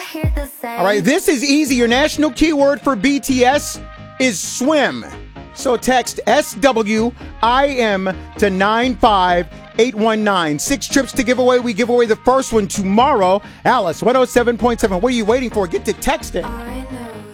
All right, this is easy. Your national keyword for BTS is swim. So text SWIM to 95819. 6 trips to give away. We give away the first one tomorrow. Alice, 107.7. What are you waiting for? Get to texting.